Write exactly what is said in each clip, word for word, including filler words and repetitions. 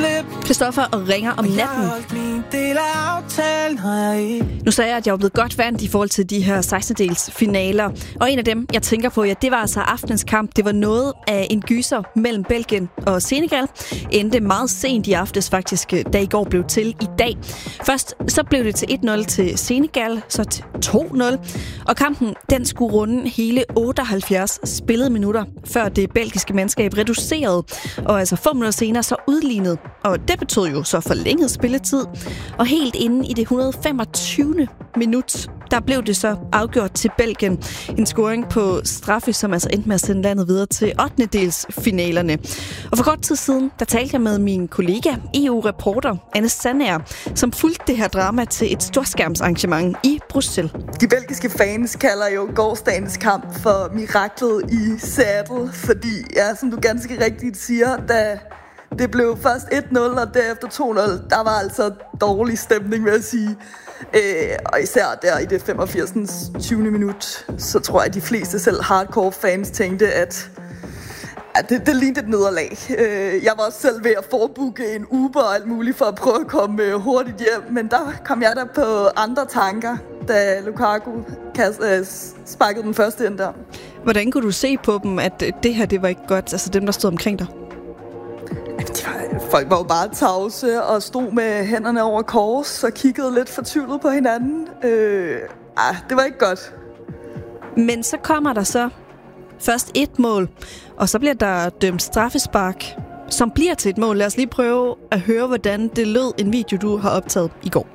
slip. Christoffer og Ringer om natten. Nu sagde jeg, at jeg var blevet godt vant i forhold til de her sekstendedels finaler. Og en af dem, jeg tænker på, ja, det var altså aftens kamp. Det var noget af en gyser mellem Belgien og Senegal. Endte meget sent i aftes faktisk, da i går blev til i dag. Først så blev det til et nul til Senegal, så til to nul. Og kampen, den skulle runde hele otteoghalvfjerds spillede minutter, før det belgiske mandskab reducerede. Og altså få minutter senere så udlignede. Og det betød jo så forlænget spilletid. Og helt inde i det et hundrede og femogtyvende minut, der blev det så afgjort til Belgien. En scoring på straffe, som altså endte med at sende landet videre til ottendedelsfinalerne. Og for kort tid siden, der talte jeg med min kollega, E U-reporter Anne Sandager, som fulgte det her drama til et storskærmsarrangement i Bruxelles. De belgiske fans kalder jo gårsdagens kamp for miraklet i Seattle, fordi, ja, som du ganske rigtigt siger, da det blev først et nul og derefter to nul, der var altså dårlig stemning, vil jeg sige. Øh, og især der i det femogfirsende tyvende minut, så tror jeg, at de fleste selv hardcore fans tænkte, at, at det, det lignede et nederlag. Øh, jeg var også selv ved at forbooke en Uber og alt muligt for at prøve at komme hurtigt hjem, men der kom jeg der på andre tanker, da Lukaku sparkede den første ind der. Hvordan kunne du se på dem, at det her det var ikke godt, altså dem, der stod omkring dig? De var, folk var jo bare tavse og stod med hænderne over kors og kiggede lidt fortvivlet på hinanden. Øh, ah, det var ikke godt. Men så kommer der så først et mål, og så bliver der dømt straffespark, som bliver til et mål. Lad os lige prøve at høre, hvordan det lød en video, du har optaget i går.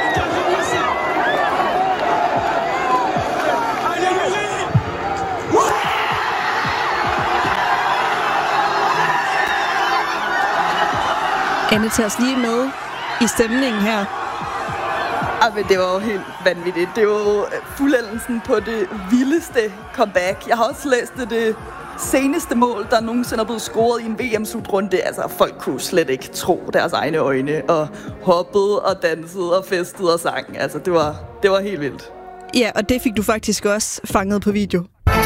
Anne, tager os lige med i stemningen her. Ah, men det var jo helt vanvittigt. Det var jo fuldendelsen på det vildeste comeback. Jeg har også læst det, det seneste mål, der nogensinde er blevet scoret i en V M-slutrunde. Altså, folk kunne slet ikke tro deres egne øjne, og hoppede og dansede og festede og sang. Altså, det var, det var helt vildt. Ja, og det fik du faktisk også fanget på video.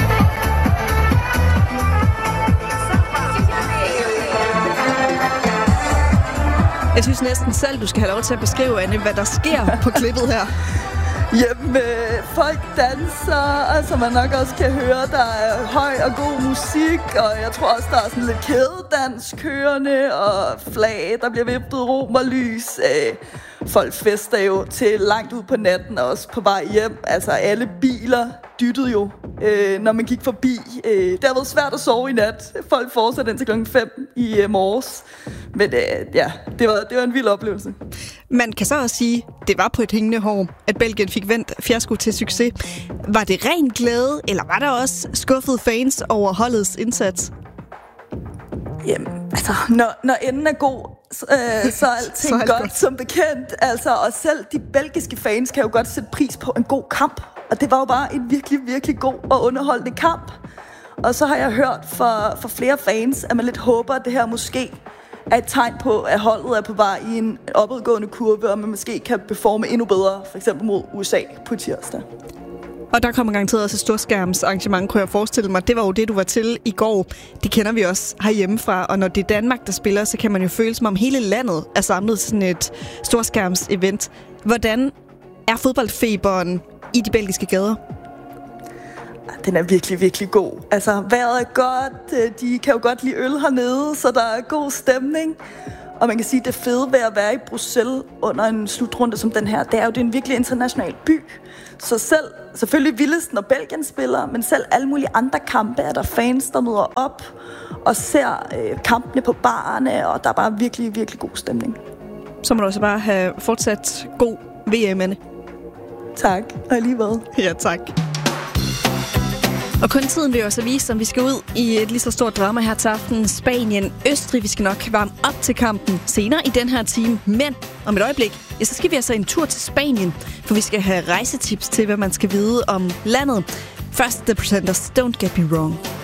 Jeg synes næsten selv, du skal have lov til at beskrive, Anne, hvad der sker på klippet her. Jamen, folk danser, altså man nok også kan høre, der er høj og god musik, og jeg tror også, der er sådan lidt kædedans kørende, og flag, der bliver vippet romerlys. Folk fester jo til langt ud på natten, og også på vej hjem. Altså alle biler dyttede jo, øh, når man gik forbi. Øh, det har været svært at sove i nat. Folk fortsatte indtil klokken fem i øh, morges. Men øh, ja, det var, det var en vild oplevelse. Man kan så også sige, det var på et hængende hår, at Belgien fik vendt fiasko til succes. Var det ren glæde, eller var der også skuffede fans over holdets indsats? Jamen, altså, når, når enden er god, så, øh, så er alting så godt, godt, som bekendt. Altså, og selv de belgiske fans kan jo godt sætte pris på en god kamp. Og det var jo bare en virkelig, virkelig god og underholdende kamp. Og så har jeg hørt fra, fra flere fans, at man lidt håber, at det her måske er et tegn på, at holdet er på vej i en opadgående kurve, og man måske kan performe endnu bedre, for eksempel mod U S A på tirsdag. Og der kommer garanteret også et storskærmsarrangement, kunne jeg forestille mig. Det var jo det, du var til i går. Det kender vi også herhjemmefra. Og når det er Danmark, der spiller, så kan man jo føle, som om hele landet er samlet til sådan et storskærmsevent. Hvordan er fodboldfeberen i de belgiske gader? Den er virkelig, virkelig god. Altså, vejret er godt. De kan jo godt lide øl hernede, så der er god stemning. Og man kan sige, at det fede ved at være i Bruxelles under en slutrunde som den her, det er jo, det er en virkelig international by. Så selv, selvfølgelig vildest, når Belgien spiller, men selv alle mulige andre kampe er der fans, der møder op og ser øh, kampene på barerne, og der er bare virkelig, virkelig god stemning. Så må du også bare have fortsat god V M, Anne. Tak, og alligevel. Ja, tak. Og kun tiden vil også vise, om vi skal ud i et lige så stort drama her til aften. Spanien, Østrig, vi skal nok varme op til kampen senere i den her time. Men om et øjeblik, ja, så skal vi altså en tur til Spanien, for vi skal have rejsetips til, hvad man skal vide om landet. Først The Pretenders, Don't Get Me Wrong.